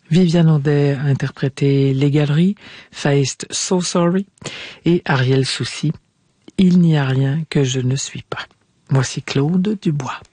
Viviane Audet a interprété Les Galeries, Feist So Sorry et Ariel Soucy, Il n'y a rien que je ne suis pas. Voici Claude Dubois.